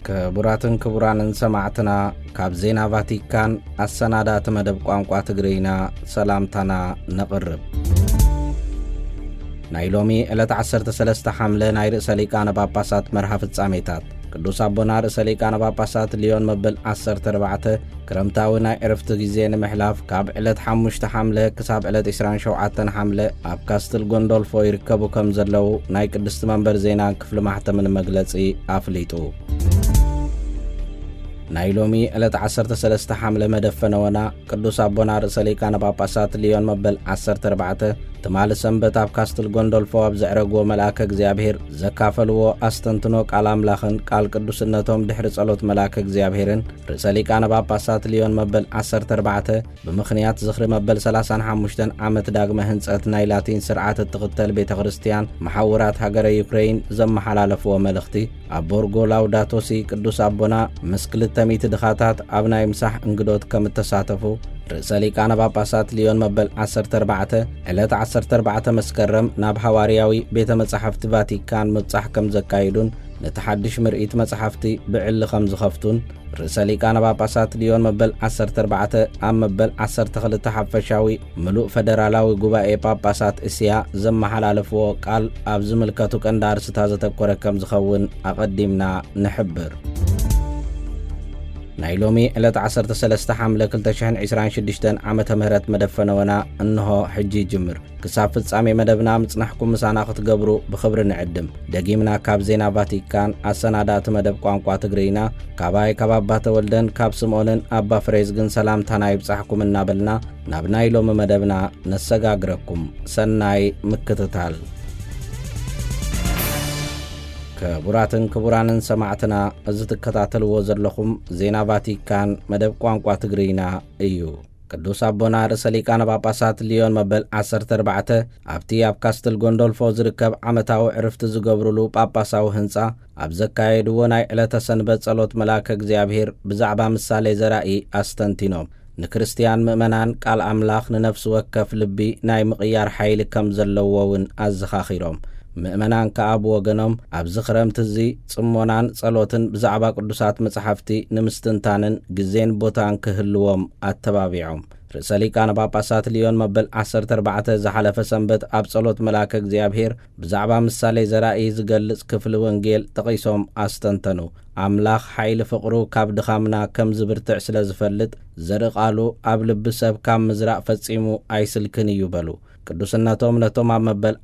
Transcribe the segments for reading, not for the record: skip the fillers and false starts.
كبراتن كبرانن سمعتنا كاب زينا فاتيكان السنادات مدب قوانقوا تقرينا سلامتنا نقرب نايلومي إلا تعسرت سلسة حملة ناير سليكان باباسات مرحفة ساميتات قدوس أبونا رسليكان باباسات ليون مبل 14 كرمتاونا عرفت جزين محلاف كاب علت حمشت حملة كساب علت إسران شوعاتن حملة أب كاستل غوندولفو يركبو كم زلو ناي قدست منبر زينا كفل محتم من مجلسي أفليتو نايلومي إلا تعسرت سلسة حملة مدفنونا قدوس أبونا رسليكان باباسات ليون مبل 14 تمال سنبت أب كاستل غوندولفو أبزعرقو ملاك اغزيابهير زكافلو أستنتنوك على ملاخن قال قدوس النتوم دحر صلوت ملاك اغزيابهيرن رساليكان باباسات ليون مبل 14 بمخنيات زخر مبل 35 عامت داقم هنسات نايلاتين سرعات التغتل بيت غرستيان محورات هاقر يوكرين زم حلالفو ملختي أبورغو لاوداتوسي قدوس أبونا مسكل التميت دخاتات أبنا يمسح انقدوت كم التساتفو رساليكان باباسات ليون مبل 14 علت 14 مسكرم ناب حوارياوي بيت مصحفت فاتيكان متصحكم زكايدون نتحدش مرئيت مصحفتي بعل خمز خفتون رساليكان باباسات ليون مبل 14 أم مبل 12 حفشاوي ملوء فدرالاوي قبائي باباسات إسيا زم حلالفو قال أبز ملكاتو كندار ستازة كوركم زخون أقدمنا نحبر نايلومي إلا تعسرت سلسة حملة كل تشهن 26 عامة مهرات مدفنونا أنه حجي جمر كسافت سامي مدبنا متصنحكم مسانا قبرو بخبر نعدم دقيمنا كاب زينا فاتيكان السنادات مدب قوانقوا تقرينا كاباي كابابات ولدن كاب سمونن أبا فريزغن سلام تانايب صحكم النابلنا ناب نايلوم مدبنا نسقاقركم سناي مكتتال كبراتن كبرانن سمعتنا ازتكتاتل وزرلخم زينا فاتيكان مدب قوانقوا تقرينا ايو قدوس أبونا رساليكان باباسات ليون مبل 14 أبتي أب كاستل غوندولفو زركب عمتاو عرفت زقبرلو باباساو هنسا أب زكايد وناي إلتا سنبت صلوت ملاك اغزيابهير بزعبا مسالي زرائي أستنتينوم نكريستيان مؤمنان قال أملاخ ننفس وكف لبي ناي مقيار حيل كم زلووون أزخاخيروم مؤمنان كأب وغنم أب زخرم تزي صمونان صلوتن بزعبا قدوسات مصحفتي نمستنتانن جزين بوتان كهلوهم التبابيعهم رساليكان باباسات ليون مبل 14 زحلف سنبت أب صلوت ملاك اغزيابهير بزعبا مسالي زرائي زقلس كفل ونجيل تقيسهم أستنتنو أملاخ حيل فقرو كاب دخامنا كم زبرتع سلازفلت زرقالو أب لبسب كام مزرع فتصيمو أيسلكن يبالو قدوسناتهم نتوم عم مبل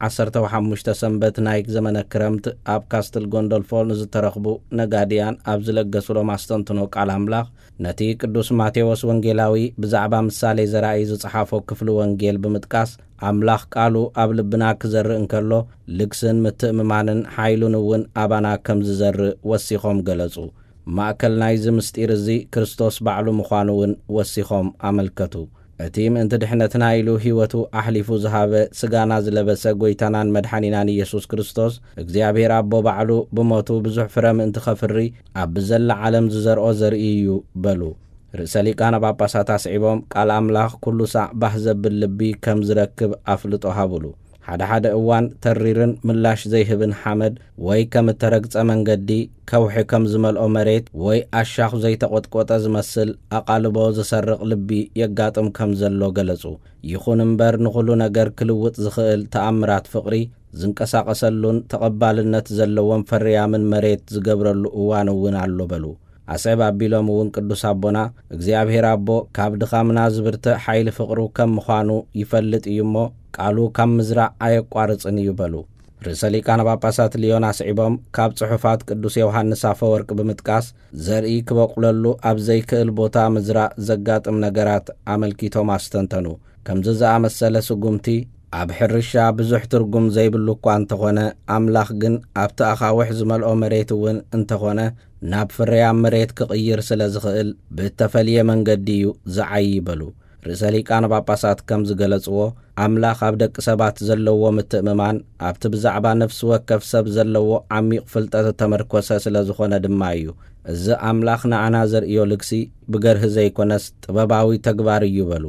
15 سنبت نايك زمن كرمت أب كاستل غوندولفو نزترخبو نقاديان أب زلقسولو ماستنتنوك على أملاخ نتي قدوس ماتيوس ونجيلاوي بزعبا مسالي زرائي زصحافو كفلو ونجيل بمتكاس أملاخ قالو أب لبناك زر انكالو لكسن متأممانن حايلون ون أبانا كمز زر وسيخوم قلزو ماكل نايز مستيرزي كريستوس بعلو مخانون وسيخوم عملكتو اتيم انت دحنتنا إلو هيوتو أحلفو زهابة سقانا زلبسة قويتانان مدحانينان يسوس كريستوس اكزيابير أبو بعلو بموتو بزح فرم انتخفري أبزل عالم زرقو زرقيو بلو رساليكان باباساتا سعيبهم قال أملاخ كل ساع بحزب باللبي كم زركب أفلطو هابلو حدا اوان تريرن ملاش زي هبن حمد وي كم ترقص منقدي كوحي كم زملقو مريت وي أشاخ زي تقوتقوت زمسل أقالبو زسرق لبي يقاطم كم زلو قلصو يخون مبر نخلو نقر كلوت زخيل تأمرات فقري زنكساقسلون تقبالنت زلوان فريا من مريت زقبرلو اوانوون علو بلو أسعب أبيلوم ون قدوس أبونا اغزيابهير أبو كاب دخامنا زبرت حيل فقرو كم مخانو يفلت يمو قالو كم مزرع أيق وارصن يبلو رساليكان باباسات ليون أسعبهم كاب صحفات قدوس يوحنس أفورك بمتكاس زرئي كبقللو أبزي كالبوتا مزرع زقات امنقرات عمل كيتو ماستنتنو كم ززا مسألة سقومتي أب حرشا بزح ترقم زي بلوكو انتخونا أملاخ جن أب تأخاوح زمالو مريتوون انتخونا ناب فريا مريت كغير سلازخيل بالتفالية من قديو زعي بلو رساليكان باباسات كم زقلصو أملاخ أبدك سبات زلوو متأممان أبت بزعبا نفس وكف سب زلوو عميق فلتة تمركوسة سلازخونا دمايو إذا أملاخنا عنازر إيولكسي بقره زي كونس تباباوي تقبار يبلو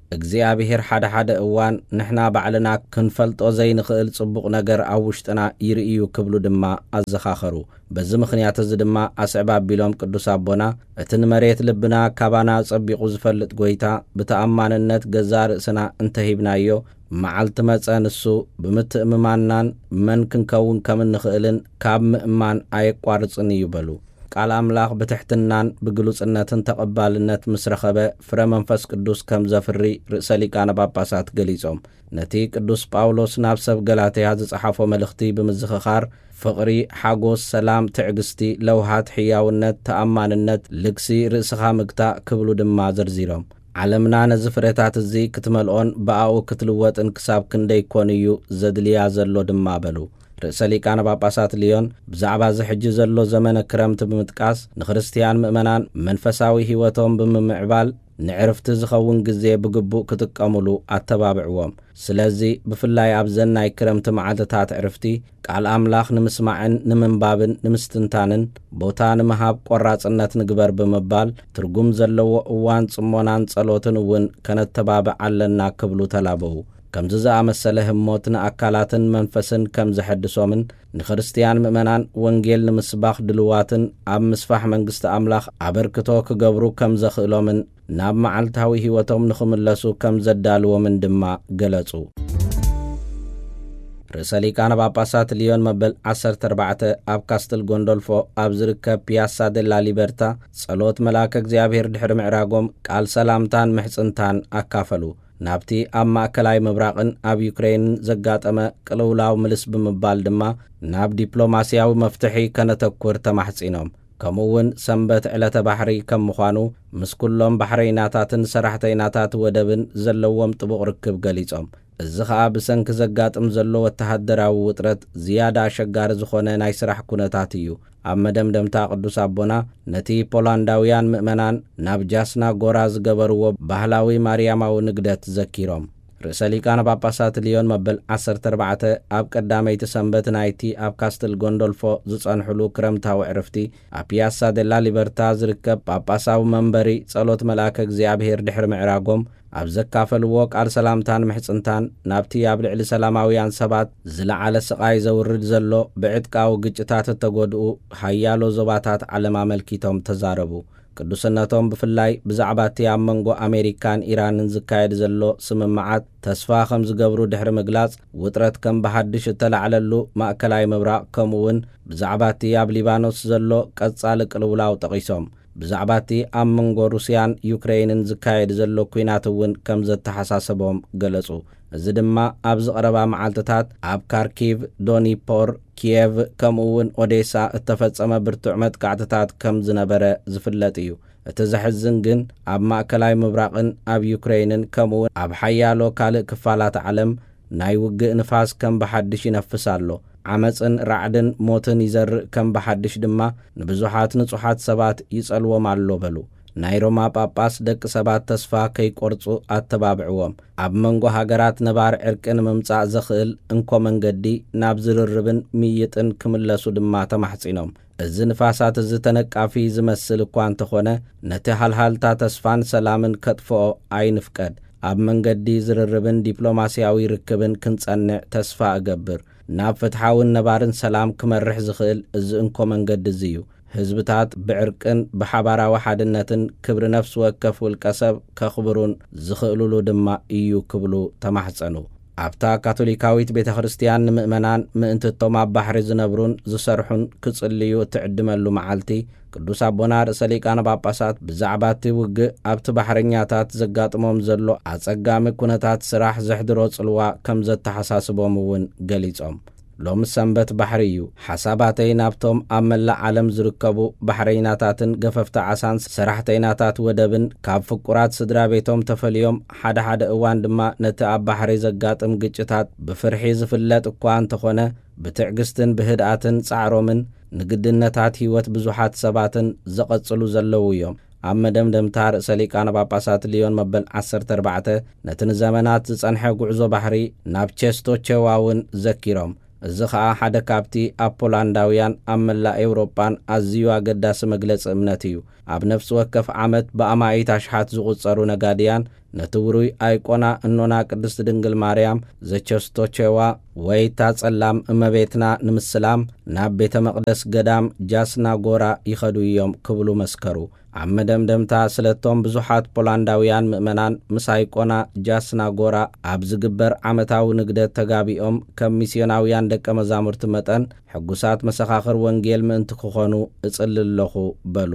እግዚአብሔር ሓደ እዋን ንሕና ባዕልና ክንፈልጦ ዘይንኽእል ጽቡቕ ነገር ኣብ ውሽጥና ይርእዩ ክብሉ ድማ ኣዘኻኸሩ። በዚ ምኽንያት እዚ ድማ ኣስዕባ ኣቢሎም ቅዱስ ኣቦና እቲ ንመሬት ልብና ካባና ጸቢቑ ዝፈልጥ ጐይታ ብተኣማንነት ገዛ ርእስና እንተሂብናዮ መዓልቲ መጸ ንሱ ብምትእምማንናን መን ክንከውን ከም እንኽእልን ካብ ምእማን ኣየቋርጽን እዩ በሉ። ቃል ኣምላኽ ብትሕትናን ብግሉጽነትን ተቐባልነት ምስ ረኸበ ፍረ መንፈስ ቅዱስ ከም ዘፍሪ ርእሰ ሊቃነ ጳጳሳት ገሊጾም ነቲ ቅዱስ ጳውሎስ ናብ ሰብ ገላትያ ዝጸሓፎ መልእኽቲ ብምዝኽኻር ፍቕሪ፣ ሓጎስ፣ ሰላም፣ ትዕግስቲ፣ ለውሃት፣ ሕያውነት፣ ተኣማንነት፣ ልግሲ፣ ርእስኻ ምግታእ ክብሉ ድማ ዘርዚሮም ዓለምና ነዚ ፍረታት እዚ ክትመልኦን ብኣኡ ክትልወጥን ክሳብ ክንደይ ኮን እዩ ዘድልያ ዘሎ ድማ በሉ። ርእሰ ሊቃነ ጳጳሳት ሊዮን ብዛዕባ ዝሕጂ ዘሎ ዘመነ ክረምቲ ብምጥቃስ ንክርስቲያን ምእመናን መንፈሳዊ ህይወቶም ብምምዕባል ንዕርፍቲ ዝኸውን ግዜ ብግቡእ ክጥቀሙሉ ኣተባብዕዎም። ስለዚ ብፍላይ ኣብ ዘናይ ክረምቲ መዓልትታት ዕርፍቲ ቃል ኣምላኽ ንምስማዕን ንምንባብን ንምስትንታንን ቦታ ንምሃብ ቆራጽነት ንግበር ብምባል ትርጉም ዘለዎ እዋን ጽሞናን ጸሎትን እውን ከነተባብዕ ኣለና ክብሉ ተላበዉ። ከምዚ ዝኣመሰለ ህሞት ንኣካላትን መንፈስን ከም ዘሐድሶምን ንክርስቲያን ምእመናን ወንጌል ንምስባኽ ድልዋትን ኣብ ምስፋሕ መንግስቲ ኣምላኽ ኣበርክቶ ክገብሩ ከም ዘኽእሎምን ናብ መዓልታዊ ህይወቶም ንኽምለሱ ከም ዘዳልዎምን ድማ ገለጹ። ርእሰ ሊቃነ ጳጳሳት ሊዮን መበል 14 ኣብ ካስትል ጎንዶልፎ ኣብ ዝርከብ ፒያሳ ደላ ሊበርታ ጸሎት መልአከ እግዚአብሔር ድሕሪ ምዕራጎም ቃል ሰላምታን ምሕጽንታን ኣካፈሉ። ናብቲ ኣብ ማእከላይ ምብራቕን ኣብ ዩክሬንን ዘጋጠመ ቅልውላው ምልስ ብምባል ድማ ናብ ዲፕሎማስያዊ መፍትሒ ከነተኩር ተማሕጺኖም። ከምኡውን ሰንበት ዕለተ ባሕሪ ከም ምዃኑ ምስ ኩሎም ባሕረይናታትን ሰራሕተይናታት ወደብን ዘለዎም ጥቡቕ ርክብ ገሊጾም። እዚ ኸዓ ብሰንኪ ዘጋጥም ዘሎ ወተሃደራዊ ውጥረት ዝያዳ ኣሸጋሪ ዝኾነ ናይ ስራሕ ኩነታት እዩ። ኣብ መደምደምታ ቅዱስ ኣቦና ነቲ ፖላንዳውያን ምእመናን ናብ ጃስና ጎራ ዝገበርዎ ባህላዊ ማርያማዊ ንግደት ዘኪሮም። ርእሰ ሊቃነ ጳጳሳት ሊዮን መበል 14 ኣብ ቀዳመይቲ ሰንበት ናይቲ ኣብ ካስትል ጎንዶልፎ ዝጸንሕሉ ክረምታዊ ዕርፍቲ ኣብ ፒያሳ ደላ ሊበርታ ዝርከብ ጳጳሳዊ መንበሪ ጸሎት መልአከ እግዚአብሔር ድሕሪ ምዕራጎም ኣብ ዘካፈልዎ ቃል ሰላምታን ምሕጽንታን ናብቲ ኣብ ልዕሊ ሰላማውያን ሰባት ዝለዓለ ስቓይ ዘውርድ ዘሎ ብዕጥቃዊ ግጭታት እተጐድኡ ሃያሎ ዞባታት ዓለም ኣመልኪቶም ተዛረቡ። ቅዱስነቶም ብፍላይ ብዛዕባ እቲ ኣብ መንጎ ኣሜሪካን ኢራንን ዝካየድ ዘሎ ስምምዓት ተስፋ ከም ዝገብሩ ድሕሪ ምግላጽ ውጥረት ከም ብሓድሽ እተላዕለሉ ማእከላይ ምብራቕ ከምኡውን ብዛዕባ እቲ ኣብ ሊባኖስ ዘሎ ቀጻሊ ቅልውላው ጠቒሶም ብዛዕባ እቲ ኣብ መንጎ ሩስያን ዩክሬንን ዝካየድ ዘሎ ኩናት እውን ከም ዘተሓሳሰቦም ገለጹ። እዚ ድማ ኣብ ዝቐረባ መዓልትታት ኣብ ካርኪቭ፣ ዶኒፖር፣ ኪየቭ ከምኡውን ኦዴሳ እተፈጸመ ብርቱዕ መጥቃዕትታት ከም ዝነበረ ዝፍለጥ እዩ። እቲ ዘሕዝን ግን ኣብ ማእከላይ ምብራቕን ኣብ ዩክሬንን ከምኡውን ኣብ ሓያሎ ካልእ ክፋላት ዓለም ናይ ውግእ ንፋስ ከም ብሓድሽ ይነፍስ ኣሎ። ዓመፅን ራዕድን ሞትን ይዘርእ ከም ብሓድሽ ድማ ንብዙሓት ንጹሓት ሰባት ይጸልዎም ኣሎ በሉ። ናይ ሮማ ጳጳስ ደቂ ሰባት ተስፋ ከይቈርጹ ኣተባብዕዎም። ኣብ መንጎ ሃገራት ነባር ዕርቅን ምምጻእ ዘኽእል እንኮ መንገዲ ናብ ዝርርብን ምይጥን ክምለሱ ድማ ተማሕጺኖም። እዚ ንፋሳት እዚ ተነቃፊ ዝመስል እኳ እንተኾነ ነቲ ሃልሃልታ ተስፋን ሰላምን ከጥፍኦ ኣይንፍቀድ። ኣብ መንገዲ ዝርርብን ዲፕሎማስያዊ ርክብን ክንጸንዕ ተስፋ እገብር። ናብ ፍትሓውን ነባርን ሰላም ክመርሕ ዝኽእል እዚ እንኮ መንገዲ እዚ እዩ። ህዝብታት ብዕርቅን ብሓባራዊ ሓድነትን ክብሪ ነፍሲ ወከፍ ውልቀ ሰብ ከኽብሩን ዝኽእሉሉ ድማ እዩ ክብሉ ተማሕጸኑ። ኣብታ ካቶሊካዊት ቤተ ክርስቲያን ንምእመናን ምእንትቶም ኣብ ባሕሪ ዝነብሩን ዝሰርሑን ክጽልዩ እትዕድመሉ መዓልቲ ቅዱስ ኣቦና ርእሰ ሊቃነ ጳጳሳት ብዛዕባ እቲ ውግእ ኣብቲ ባሕረኛታት ዘጋጥሞም ዘሎ ኣጸጋሚ ኩነታት ስራሕ ዘሕድሮ ጽልዋ ከም ዘተሓሳስቦም እውን ገሊጾም። ሎሚ ሰንበት ባሕሪ እዩ። ሓሳባተይ ናብቶም ኣብ መላእ ዓለም ዝርከቡ ባሕረይናታትን ገፈፍቲ ዓሳን ሰራሕተይናታት ወደብን ካብ ፍቁራት ስድራ ቤቶም ተፈልዮም ሓደ እዋን ድማ ነቲ ኣብ ባሕሪ ዘጋጥም ግጭታት ብፍርሒ ዝፍለጥ እኳ እንተኾነ ብትዕግስትን ብህድኣትን ጻዕሮምን ንግድነታት ህይወት ብዙሓት ሰባትን ዘቐጽሉ ዘለዉ እዮም። ኣብ መደምደምታ ርእሰ ሊቃነ ጳጳሳት ሊዮን መበል 14 ነቲ ንዘመናት ዝጸንሐ ጉዕዞ ባሕሪ ናብ ቼስቶቼዋውን ዘኪሮም እዚ ኸዓ ሓደ ካብቲ ኣብ ፖላንዳውያን ኣብ መላእ ኤውሮጳን ኣዝዩ ኣገዳሲ መግለፂ እምነት እዩ። ኣብ ነፍሲ ወከፍ ዓመት ብኣማኢት ኣሽሓት ዝቝጸሩ ነጋድያን ነቲ ውሩይ ኣይቆና እኖና ቅድስቲ ድንግል ማርያም ዘቸስቶቼዋ ወይ ታ ጸላም እመቤትና ንምስላም ናብ ቤተ መቕደስ ገዳም ጃስና ጎራ ይኸዱ እዮም ክብሉ መስከሩ። ኣብ መደምደምታ ስለቶም ብዙሓት ፖላንዳውያን ምእመናን ምስ ኣይቆና ጃስና ጎራ ኣብ ዝግበር ዓመታዊ ንግደት ተጋቢኦም ከም ሚስዮናውያን ደቀ መዛሙርቲ መጠን ሕጉሳት መሰኻኽር ወንጌል ምእንቲ ክኾኑ እጽልል ኣለኹ በሉ።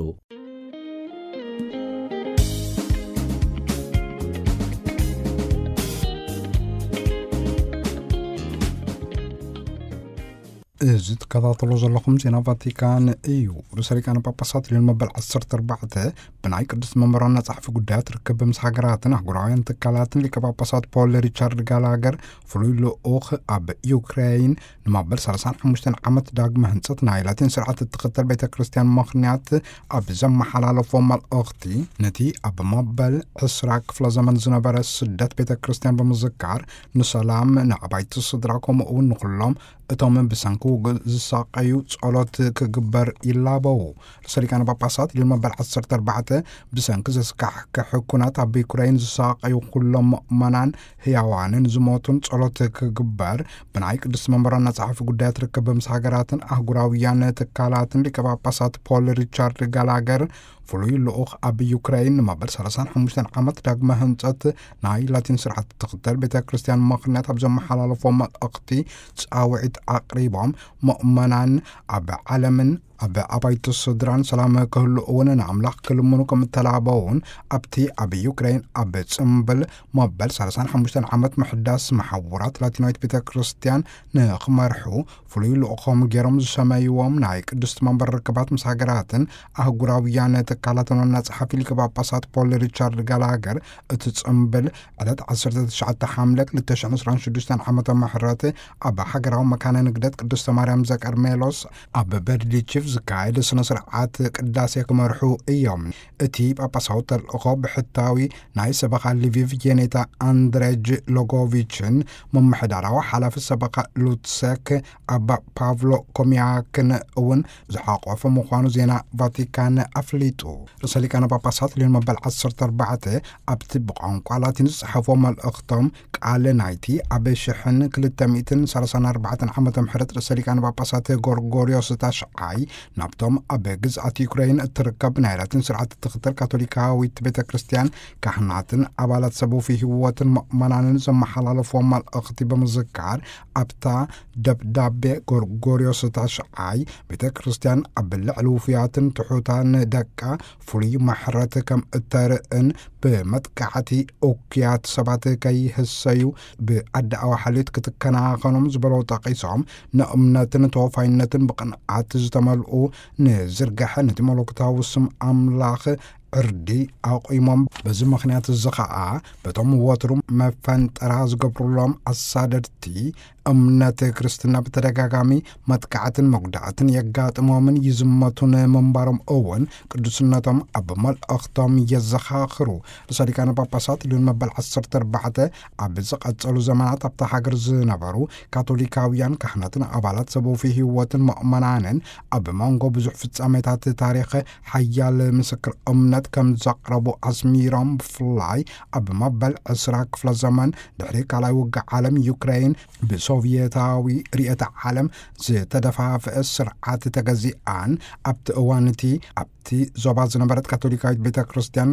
إذا تكاثروا زلهم زينا فاتيكان إيو رسالة أنا باباسات للمبل عصرت 4 بناي قدس ممرنا صحف قدات ركب مسحقراتنا قرعين تكالاتن لك باباسات بول ريتشارد غالاغر فلويلو أوخ أب يوكراين نمبل سرسان حمشتن عمت داق مهنسات نايلاتين سرعة التقتل بيت كريستيان مخنيات أب زم حلال فوم الأغتي نتي أب مبل إسراك فلا زمن زنبرس سدات بيت كريستيان بمزكار نسلام نعبايت صدراكم ونقلهم እቶም ብሰንኩ ዝሳቀዩ ጸሎት ክግበር ይላበው ሰሪካና ጳጳሳት ለመበል 14 ብሰንኩ ዘስካሕ ከሕኩናት ኣብ ዩክራይን ዝሳቀዩ ኩሎም መናን ህያዋንን ዝሞቱን ጸሎት ክግበር ብናይ ቅዱስ መንበርና ጻሕፊ ጉዳያት ርከበ ምስ ሃገራትን አህጉራውያን ተካላትን ሊቀ ጳጳሳት ፖል ሪቻርድ ጋላገር فلوي لوخ أبي يوكراين مابر سرسان حمشتن عمت داقما هنسات ناي لاتين سرعة تقتل بيتا كريستيان مخنات أبزم محلال فوم الأقتي تساوعد أقريبهم مؤمنان أبا علمن أبا أبايت الصدران سلام كهلو أولا عملاق كلمونو كم تلعبون أبتي أبي يوكراين أبا تسمبل مابل سرسان حمشتن عمت محداس محورات لاتينويت بيتا كريستيان ناق مرحو فلوي لوخهم جيرم زسمايوهم نايك دست منبر ركبات مساقراتن أهقراويان كالاتنا الناس حفيلك باباسات بول ريتشارد غالاغر تتصنبل عدد 19 حملك للتشعن سران شدوستان حمة محراته أبا حقراو مكان نقدت قدست مريم زك أرميلوس أبا بردي تشيف زكايد سنسرعات قداسيك مرحو إيوم اتي باباسات الأخوب حتاوي ناي سبقا لفيف جينيتا أندريج لوغوفيتشن ممحدارا وحالا في السبقا لوتساك أبا بافلو كومياكن أون زحاقوا فمخوانو زينا فاتيكان أفليتو رسالة كان باباسات للمبال 14 أبتي بقعون قالاتين صحفو مال أختم قال نايتي أبي شحن كل التميتن سرسان 4 عمة محرت رسالة كان باباسات غورغوريوس تاشعاي نابتوم أبي جزءات يوكراين التركب نايلاتين سرعة التقتل كاثوليكاوي بيتا كريستيان كهناتن أبالات سبو فيه هواتن مؤمنان زم حلال فوم الأختي بمزكار أبتا دبدابي غورغوريوس تاشعاي بيتا كريستيان أبلع الوفياتن تحوتان دكا فلي محرت كم الترئن بمتكعتي أوكيات سبات كي هسيو بأدعو حاليت كتكنا خنم زبرو تقيسهم نأمناتن توفاينتن بقنعات زتملقو نزرقحن نتملقتها وسم أملاخ أردي أو إمام بزم مخنيات الزقاء بتوم واترم مفان تراز قبرلهم السادرتي أمنات كريستنا بترقاقامي متكعتن مقدعتن يقات مؤمن يزمتون منبارم أون قدسناتهم أبمال أختام يزخاخرو رسالي كان باباسات لون مبال 14 أبزق أتسألو زمانات أبتا حقر زنبارو كاثوليكاويان كحناتن أبالات سبو فيه واتن مؤمنانن أبمانقو بزح في تساميتات تاريخ حيال مسكر أمنات كم زقربو أسميرام بفلاي أبمبال أسراك فلا زمان دحريك على وقع عالم يوكراين بسوفيتاوي رئة عالم زتدفع في السرعات تجزئان أبت أوانتي أبتي زوباز نبرت كاثوليكايت بيتا كريستيان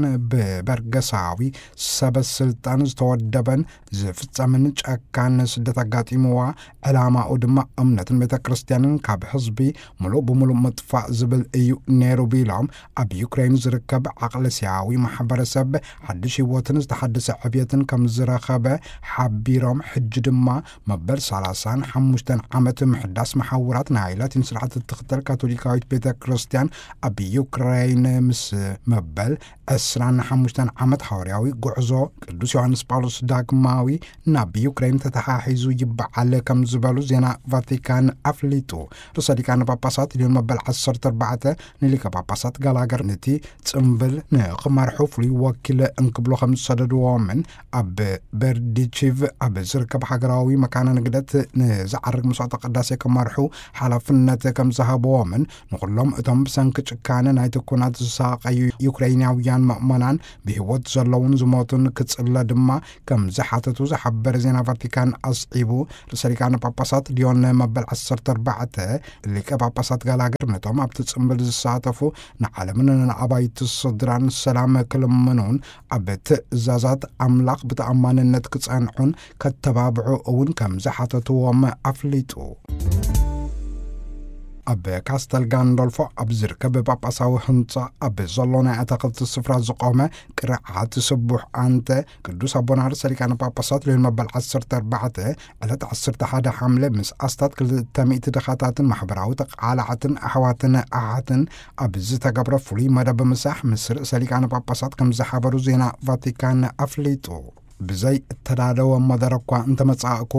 ببرغساوي سب السلطان زتودبن زفت من كان سدتا قاتيموا علامة أدما أمنة بيتا كريستيان كاب حزبي ملو بملو مدفع زبل أيو نيرو بيلام أب يوكراين زركب عقل سياوي محبر سب حدشي وطنز تحدث عبيتن كم زرخب حبيرام حج دما مبر سلاسان حمشتن عمت محداس محورات نايلات سرعة التقتل كاثوليكاويت بيتا كريستيان أبي يوكراين مس مبل أسران حمشتن عمت حورياوي قعزو قدوس يوحنس باولوس داقماوي نابي يوكراين تتحاحيزو يبع على كم زبالو زينا فاتيكان أفليتو رسالي كان باباسات اليوم مبل 14 نليك باباسات غالاغر نتي تنبل ناق مرحوف لي وكيل انقبلو 5 صدد ومن أب برديتشيف أب زركب حقراوي مكان نقدت ማለት ንዝዓርግ መስዋዕተ ቅዳሴ ከመርሑ ሓላፍነት ከም ዝሃብዎምን ንኩሎም እቶም ብሰንኪ ጭካነ ናይቲ ኩናት ዝሳቀዩ ዩክሬናውያን ምእመናን ብሂወት ዘለውን ዝሞቱን ክጽለ ድማ ከም ዝሓተቱ ዝሓበረ ዜና ቫቲካን ኣስዒቡ ርእሰ ሊቃነ ጳጳሳት ሊዮን መበል 14 ሊቀ ጳጳሳት ጋላገር ነቶም ኣብቲ ጽምብል ዝሳተፉ ንዓለምን ንኣባይቲ ስድራን ሰላም ክልምኑን ኣብ ትእዛዛት ኣምላኽ ብተኣማንነት ክጸንሑን ከተባብዑ እውን ከም ዝሓተትዎም ኣፍሊጡ ኣብ ካስተል ጋንዶልፎ ኣብ ዝርከብ ጳጳሳዊ ህንጻ ኣብ ዘሎ ናይ ኣትክልቲ ስፍራ ዝቆመ ቅርዓት ስቡሕ ኣንተ ቅዱስ ኣቦና ርእሰ ሊቃነ ጳጳሳት ሊዮን መበል 14 ዕለት 11 ሓምለ ምስ ኣስታት 200 ድኻታትን ማሕበራዊ ተቃላዓትን ኣሕዋትን ኣሓትን ኣብ ዝተገብረ ፍሉይ መደብ ምሳሕ ምስ ርእሰ ሊቃነ ጳጳሳት ከም ዝሓበሩ ዜና ቫቲካን ኣፍሊጡ ብዘይ እተዳለወ መደረ እኳ እንተመጻእኩ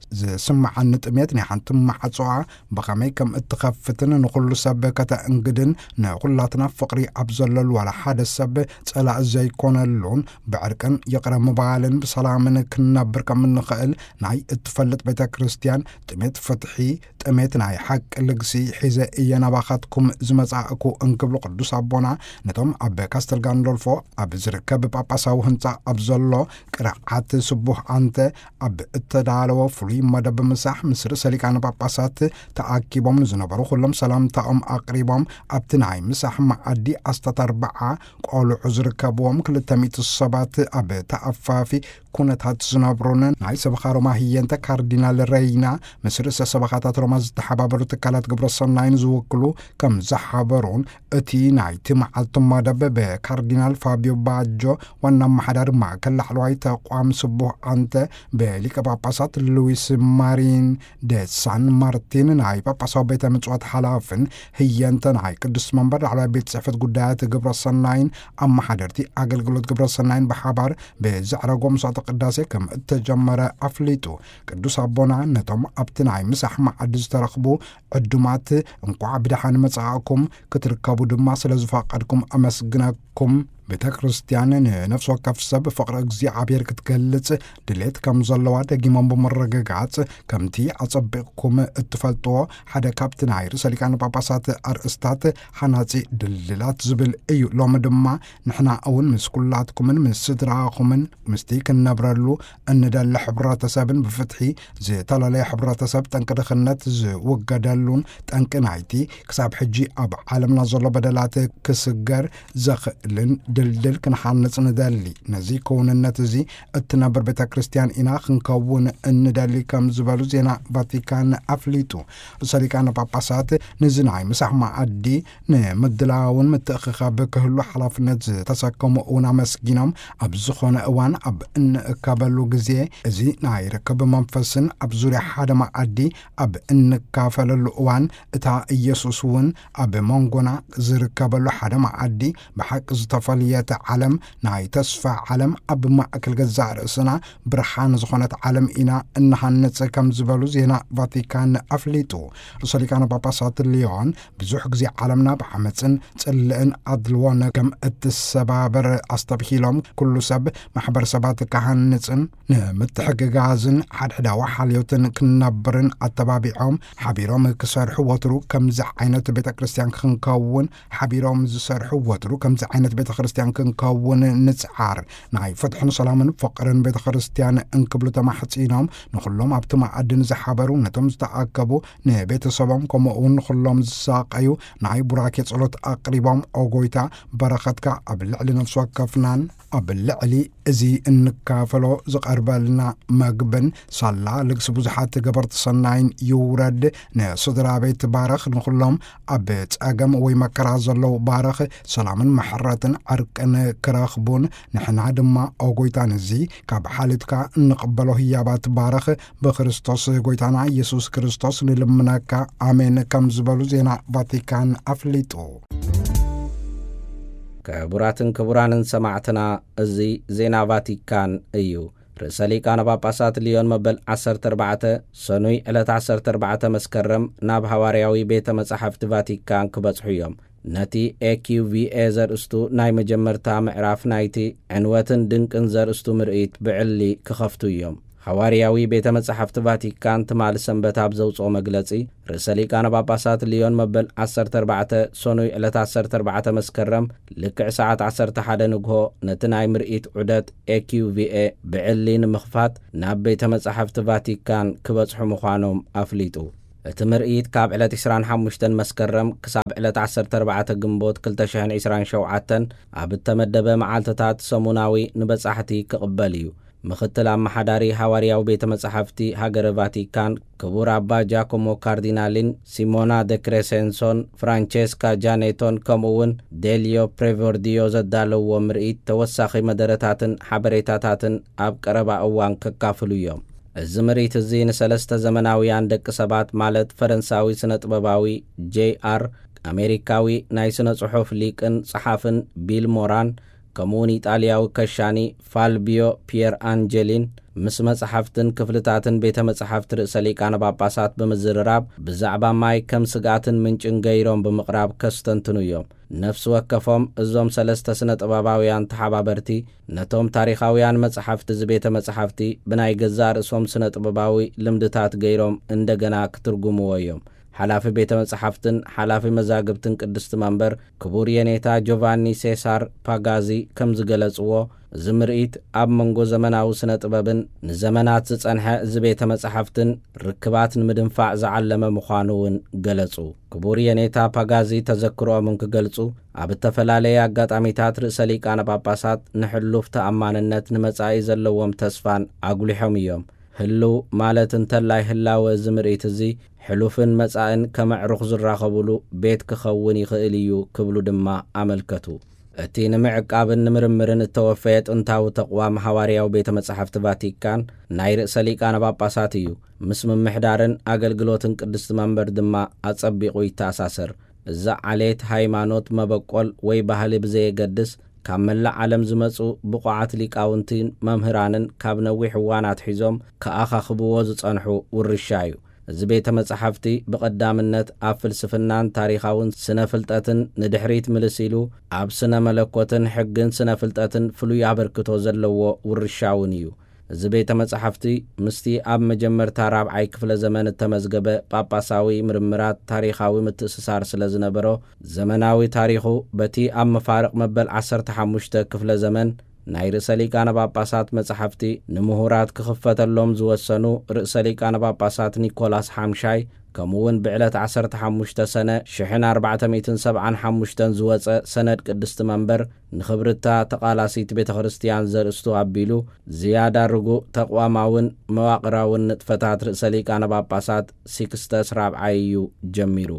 ዝስምዓኒ ጥሜት ናይ ሓንቲ ማዕፅዋ ብኸመይ ከም እትኸፍትን ንኹሉ ሰብ ከተእንግድን ንኹላትና ፍቕሪ ኣብ ዘለሉ ዋላ ሓደ ሰብ ጸላእ ዘይኮነሉን ብዕርቅን ይቕረ ምባልን ብሰላምን ክንነብር ከም እንኽእል ናይ እትፈልጥ ቤተ ክርስቲያን ጥሜት ፍትሒ ጥሜት ናይ ሓቂ ልግሲ ሒዘ እየ ናባኻትኩም ዝመጻእኩ እንክብሉ ቅዱስ ኣቦና ነቶም ኣብ ካስተል ጋንዶልፎ ኣብ ዝርከብ ጳጳሳዊ ህንጻ ኣብ ዘሎ ቅርዓት ስቡሕ አንተ ኣብ እተዳለወ ፍሉይ መደብ ምሳሕ ምስ ርእሰ ሊቃነ ጳጳሳት ተኣኪቦም ዝነበሩ ኩሎም ሰላምታኦም ኣቅሪቦም ኣብቲ ናይ ምሳሕ መዓዲ ኣስታት 40 ቆልዑ ዝርከብዎም 200 ሰባት ኣብ ተኣፋፊ ኩነታት ዝነብሩን ናይ ሰበኻ ሮማ ህየንተ ካርዲናል ረይና ምስ ርእሰ ሰበኻታት ሮማ ዝተሓባበሩ ትካላት ግብረ ሰናይን ዝውክሉ ከም ዝሓበሩን እቲ ናይቲ መዓልቲ መደብ ብካርዲናል ፋቢዮ ባጆ ዋና ኣመሓዳሪ ማእከል ላዕለዋይ ተቋም ስቡሕ አንተ በሊቀ ጳጳሳት ሉዊስ ማሪን ደ ሳን ማርቲን ናይ ጳጳሳዊ ቤተ ምጽዋት ሓላፍን ህየንተ ናይ ቅዱስ መንበር ላዕለዋይ ቤት ጽሕፈት ጉዳያት ግብረ ሰናይን ኣመሓደርቲ ኣገልግሎት ግብረ ሰናይን ብሓባር ብዛዕረጎም መስዋዕተ ቅዳሴ ከም እተጀመረ ኣፍሊጡ ቅዱስ ኣቦና ነቶም ኣብቲ ናይ ምሳሕ መዓዲ ዝተረኽቡ ዕዱማት እንኳዕ ብድሓን መጻእኩም ክትርከቡ ድማ ስለ ዝፈቐድኩም ኣመስግነኩም ቤተ ክርስቲያን ንነፍስ ወከፍ ሰብ ፍቕሪ እግዚኣብሔር ክትገልጽ ድሌት ከም ዘለዋ ደጊሞም ብምርግጋጽ ከምቲ ኣጸቢቕኩም እትፈልጥዎ ሓደ ካብቲ ናይ ርእሰ ሊቃነ ጳጳሳት ኣርእስታት ሓናጺ ድልድላት ዝብል እዩ ሎሚ ድማ ንሕና እውን ምስ ኩላትኩምን ምስ ስድራኹምን ምስቲ ክንነብረሉ እንደሊ ሕብረተሰብን ብፍትሒ ዝተላለየ ሕብረተሰብ ጠንቂ ድኽነት ዝውገደሉን ጠንቂ ናይቲ ክሳብ ሕጂ ኣብ ዓለምና ዘሎ በደላት ክስገር ዘኽእልን ድልድል ክንሓንጽ ንደሊ ነዚ ከውንነት እዚ እትነብር ቤተ ክርስቲያን ኢና ክንከውን እንደሊ ከም ዝበሉ ዜና ቫቲካን ኣፍሊጡ ርእሰ ሊቃነ ጳጳሳት ነዚ ናይ ምሳሕ መዓዲ ንምድላውን ምትእኽኻብ ክህሉ ሓላፍነት ዝተሰከሙ እውን ኣመስጊኖም ኣብ ዝኾነ እዋን ኣብ እንእከበሉ ግዜ እዚ ናይ ርክብ መንፈስን ኣብ ዙርያ ሓደ መዓዲ ኣብ እንካፈለሉ እዋን እታ ኢየሱስ እውን ኣብ መንጎና ዝርከበሉ ሓደ መዓዲ ብሓቂ ዝተፈልየተ ዓለም ናይ ተስፋ ዓለም ኣብ ማእከል ገዛእ ርእስና ብርሃን ዝኾነት ዓለም ኢና እንሃንጽ ከም ዝበሉ ዜና ቫቲካን ኣፍሊጡ ርእሰ ሊቃነ ጳጳሳት ሊዮን ብዙሕ ግዜ ዓለምና ብዓመፅን ጽልእን ኣድልዎን ከም እትሰባበር ኣስተብሂሎም ኩሉ ሰብ ማሕበረሰባት ካሃንጽን ንምትሕግጋዝን ሓድሕዳዊ ሓልዮትን ክነብርን ኣተባቢዖም ሓቢሮም ክሰርሑ ወትሩ ከምዚ ዓይነት ቤተ ክርስቲያን ክንከውን ሓቢሮም ዝሰርሑ ወትሩ ከምዚ ዓይነት ቤተ ክርስቲያን ክንከውን ንጽዓር ናይ ፍትሕን ሰላምን ፍቕርን ቤተ ክርስቲያን እንክብሉ ተማሕጺኖም ንኹሎም ኣብቲ መዓድን ዝሓበሩ ነቶም ዝተኣከቡ ንቤተሰቦም ከምኡውን ንኹሎም ዝሳቀዩ ናይ ቡራኬ ጸሎት ኣቅሪቦም ኦጎይታ በረኸትካ ኣብ ልዕሊ ነፍሲ ወከፍናን ኣብ ልዕሊ እዚ እንካፈሎ ዝቐርበልና መግብን ሳላ ልግሲ ብዙሓት ገበርቲ ሰናይን ይውረድ ንስድራ ቤት ባረኽ ንኹሎም ኣብ ጸገም ወይ መከራ ዘለው ባረኽ ሰላምን ምሕረትን ዕርቅን ክረኽቡን ንሕና ድማ ኦጎይታ ነዚ ካብ ሓሊትካ እንቕበሎ ህያባት ባረኽ ብክርስቶስ ጎይታና ኢየሱስ ክርስቶስ ንልምነካ ኣሜን ከም ዝበሉ ዜና ቫቲካን ኣፍሊጡ ክቡራትን ክቡራንን ሰማዕትና እዚ ዜና ቫቲካን እዩ ርእሰ ሊቃነ ጳጳሳት ሊዮን መበል 14 ሰኑይ ዕለት 14 መስከረም ናብ ሃዋርያዊ ቤተ መጻሕፍቲ ቫቲካን ክበጽሑ እዮም ነቲ ኤኪዩቪኤ ዘርእስቱ ናይ መጀመርታ ምዕራፍ ናይቲ ዕንወትን ድንቅን ዘርእስቱ ምርኢት ብዕሊ ክኸፍቱ እዮም ሐዋርያዊ ቤተ መጻሕፍቲ ቫቲካን ትማል ሰንበት ኣብ ዘውፅኦ መግለጺ ርእሰ ሊቃነ ጳጳሳት ሊዮን መበል 14 ሰኑይ ዕለት 14 መስከረም ልክዕ ሰዓት 11 ንግሆ ነቲ ናይ ምርኢት ዑደት ኤኪዩቪኤ ብዕሊ ንምኽፋት ናብ ቤተ መጻሕፍቲ ቫቲካን ክበጽሑ ምዃኖም ኣፍሊጡ። እቲ ምርኢት ካብ ዕለት 25 መስከረም ክሳብ ዕለት 14 ግንቦት 2027 ኣብ እተመደበ መዓልትታት ሰሙናዊ ንበጻሕቲ ክቕበል እዩ። ምኽትል ኣመሓዳሪ ሐዋርያዊ ቤተ መጻሕፍቲ ሃገረ ቫቲካን ክቡር ኣባ ጃኮሞ ካርዲናሊን ሲሞና ደ ክሬሴንሶን ፍራንቼስካ ጃኔቶን ከምኡውን ዴልዮ ፕሬቮርዲዮ ዘዳለውዎ ምርኢት ተወሳኺ መደረታትን ሓበሬታታትን ኣብ ቀረባ እዋን ከካፍሉ እዮም። እዚ ምርኢት እዚ ንሰለስተ ዘመናውያን ደቂ ሰባት ማለት ፈረንሳዊ ስነ ጥበባዊ ጄአር፣ ኣሜሪካዊ ናይ ስነ ጽሑፍ ሊቅን ጸሓፍን ቢል ሞራን ከምኡውን ኢጣልያዊ ከሻኒ ፋልቢዮ ፒየር አንጀሊን ምስ መጽሕፍትን ክፍልታትን ቤተ መጽሕፍቲ ርእሰ ሊቃነ ጳጳሳት ብምዝርራብ ብዛዕባ ማይ ከም ስጋትን ምንጭን ገይሮም ብምቕራብ ከስተንትኑ እዮም። ነፍሲ ወከፎም እዞም ሰለስተ ስነ ጥበባውያን ተሓባበርቲ ነቶም ታሪኻውያን መጽሕፍቲ ዝቤተ መጽሕፍቲ ብናይ ገዛእ ርእሶም ስነ ጥበባዊ ልምድታት ገይሮም እንደገና ክትርጉምዎ እዮም። ሓላፊ ቤተ መጽሕፍትን ሓላፊ መዛግብትን ቅድስቲ መንበር ክቡር የኔታ ጆቫኒ ሴሳር ፓጋዚ ከም ዝገለጽዎ እዚ ምርኢት ኣብ መንጎ ዘመናዊ ስነ ጥበብን ንዘመናት ዝጸንሐ እዚ ቤተ መጽሕፍትን ርክባት ንምድንፋዕ ዝዓለመ ምዃኑ እውን ገለጹ። ክቡር የኔታ ፓጋዚ ተዘክሮኦም ክገልጹ ኣብ እተፈላለየ ኣጋጣሚታት ርእሰ ሊቃነ ጳጳሳት ንሕሉፍ ተኣማንነት ንመጻኢ ዘለዎም ተስፋን ኣጉሊሖም እዮም። ህልው ማለት እንተላይ ህላወ እዚ ምርኢት እዚ ሕሉፍን መጻእን ከመዕሩኽ ዝራኸብሉ ቤት ክኸውን ይኽእል እዩ ክብሉ ድማ ኣመልከቱ። እቲ ንምዕቃብን ንምርምርን እተወፈየ ጥንታዊ ተቕዋም ሐዋርያዊ ቤተ መጻሕፍቲ ቫቲካን ናይ ርእሰ ሊቃነ ጳጳሳት እዩ። ምስ ምምሕዳርን ኣገልግሎትን ቅድስቲ መንበር ድማ ኣጸቢቑ ይተኣሳሰር። እዛ ዓሌት ሃይማኖት መበቆል ወይ ባህሊ ብዘየገድስ ካብ መላእ ዓለም ዝመጹ ብቑዓት ሊቃውንትን መምህራንን ካብ ነዊሕ እዋናት ሒዞም ከኣኻኽብዎ ዝጸንሑ ውርሻ እዩ። እዚ ቤተ መጻሕፍቲ ብቐዳምነት ኣብ ፍልስፍናን ታሪኻውን ስነ ፍልጠትን ንድሕሪት ምልሲሉ ኣብ ስነ መለኮትን ሕግን ስነ ፍልጠትን ፍሉይ ኣበርክቶ ዘለዎ ውርሻውን እዩ። እዚ ቤተ መጻሕፍቲ ምስቲ ኣብ መጀመርታ 4ይ ክፍለ ዘመን እተመዝገበ ጳጳሳዊ ምርምራት ታሪኻዊ ምትእስሳር ስለ ዝነበሮ ዘመናዊ ታሪኹ በቲ ኣብ መፋርቕ መበል 15 ክፍለ ዘመን ናይ ርእሰ ሊቃነ ጳጳሳት መጽሕፍቲ ንምሁራት ክኽፈተሎም ዝወሰኑ ርእሰ ሊቃነ ጳጳሳት ኒኮላስ ሓምሻይ ከምኡውን ብዕለት 15 ሰነ 1475 ዝወፀ ሰነድ ቅድስቲ መንበር ንኽብርታ ተቓላሲት ቤተ ክርስቲያን ዘርእስቱ ኣቢሉ ዝያዳ ርጉእ ተቋማውን መዋቕራውን ንጥፈታት ርእሰ ሊቃነ ጳጳሳት ሲክስተስ 4ይ እዩ ጀሚሩ።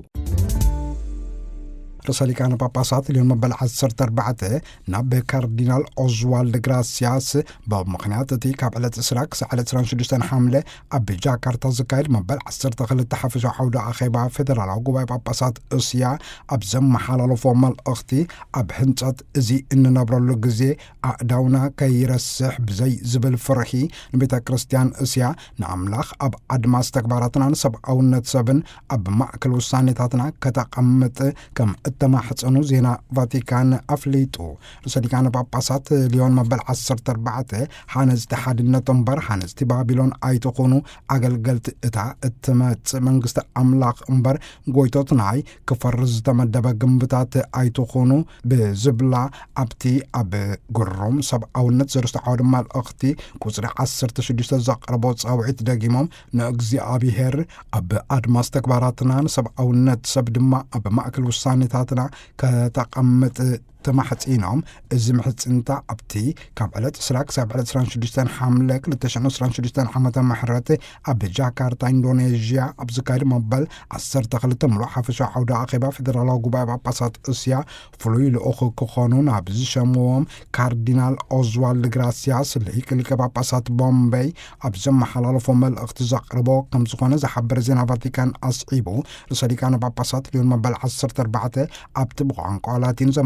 ርእሰ ሊቃነ ጳጳሳት ሊዮን መበል 14 ናብ ካርዲናል ኦዝዋልድ ግራሲያስ ብምኽንያት እቲ ካብ ዕለት 20 ክሳብ ዕለት 26 ሓምለ ኣብ ጃካርታ ዝካየድ መበል 12 ሓፈሻዊ ዓውደ ኣኼባ ፌደራላዊ ጉባኤ ጳጳሳት እስያ ኣብ ዘመሓላለፎ መልእኽቲ ኣብ ህንፀት እዚ እንነብረሉ ግዜ ኣእዳውና ከይረስሕ ብዘይ ዝብል ፍርሒ ንቤተ ክርስቲያን እስያ ንኣምላኽ ኣብ ኣድማስ ተግባራትናን ሰብኣውነት ሰብን ኣብ ማእከል ውሳኔታትና ከተቐምጥ ከም ተማሕፀኑ ዜና ቫቲካን ኣፍሊጡ። ርእሰ ሊቃነ ጳጳሳት ሊዮን መበል 14 ሓነዝቲ ሓድነት እምበር ሓነዝቲ ባቢሎን ኣይትኾኑ ኣገልገልቲ እታ እትመጽእ መንግስቲ ኣምላኽ እምበር ጎይቶት ናይ ክፈርዝ ዝተመደበ ግንብታት ኣይትኾኑ ብዝብላ ኣብቲ ኣብ ጉሮም ሰብኣውነት ዘርእስቱ ዓውደ መልእኽቲ ቁፅሪ 16 ዘቕረቦ ጻውዒት ደጊሞም ንእግዚኣብሔር ኣብ ኣድማስ ተግባራትናን ሰብኣውነት ሰብ ድማ ኣብ ማእከል ውሳኔታትና ከተቐምጥ ተማሕፂኖም እዚ ምሕፅንታ ኣብቲ ካብ ዕለት 20 ክሳብ ዕለት 26 ሓምለ 2026 ዓመተ ምህረት ኣብ ጃካርታ ኢንዶኔዥያ ኣብ ዝካየድ መበል 12 ምሉእ ሓፈሻዊ ዓውደ ኣኼባ ፌደራላዊ ጉባኤ ጳጳሳት እስያ ፍሉይ ልኡኽ ክኾኑ ናብ ዝሸምዎም ካርዲናል ኦዝዋልድ ግራሲያስ ሊቀ ጳጳሳት ቦምቤይ ኣብ ዘመሓላለፎ መልእኽቲ ዘቕርቦ ከም ዝኾነ ዝሓበረ ዜና ቫቲካን ኣስዒቡ ርእሰ ሊቃነ ጳጳሳት ሊዮን መበል 14 ኣብቲ ብቋንቋ ላቲን ዘመሓላለፎ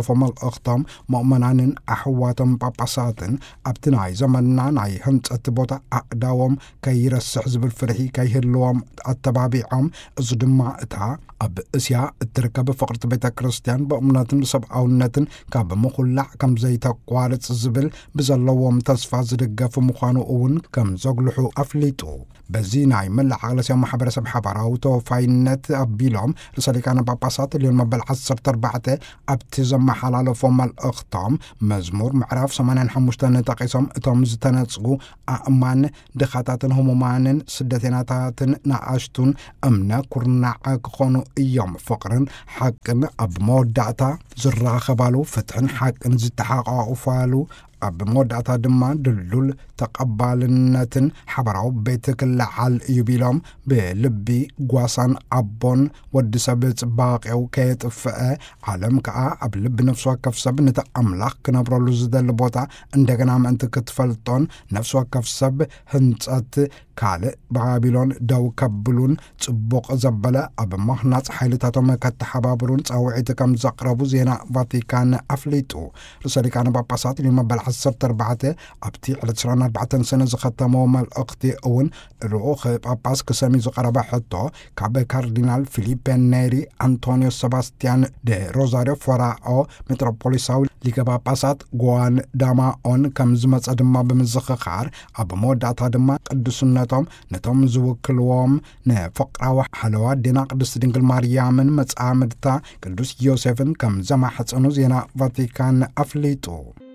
زمحلالفهم الأختام مؤمنان أحواتهم باباساتن أبتناي زمننا ناي هنت أتبوتا أقداوم كي يرسح زبل فرحي كي هلوهم التبابيعهم أزدما إتها أب إسيا التركب فقرة بيت كريستيان بأمناتن سبعوناتن كاب مخلع كم زيتا قوالت الزبل بزلوهم تصفى زدقا مخانو أون كم زغلحو أفليتو بزيناي من العقلسيا محبرة سب حبراو توفاينت أبيلهم رساليكان باباسات اليوم مبال عصر تربعته أبتزم محلالو فوم الأختام مزمور معرف سمانين حموشتان تقيسهم اتهم زتناتسقو أمان دخاتاتن همومانن سدتيناتاتن نعاشتون أمنا كورناعك خونو إيام فقرن حقن أب مودعتا زرع خبالو فتحن حقن زتحاقا أفالو أب مودعتا دما دلول تقبالنتن حبراو بيتك اللعال يبيلهم بلبي قواسان أبون ودسابت باقيو كيت فأه عالم كأ أب لب نفسوا كفسب نتأملاق كنبرالو زدال لبوتا اندقنا عم انت كتفلطون نفسوا كفسب هنتات كالي بابلون دو كبلون تبوق زبلا أب مهنات حيلتاتهم كتحبابرون تاوعيت كم زقربو زينا فاتيكان أفليتو رسالي كان باباسات لما بالحصر تربعته أبتي على تسران 4 سنة زختمو مال أختي أون الرؤوخ باباس كسامي زقربا حطو كعب كاردينال فيليبين نيري أنطونيو سباستيان دي روزاريو فراعو متروبوليساو ليكا باباسات غوان داما أون كم زمت أدما بمزخخار أب مودعتا دما قدسنتهم نتهم زوكلوهم نفقراو حلوات دينا قدس دينكل ماريامن متعامدتا قدس يوسفن كم زما حتسانو زينا فاتيكان أفليتو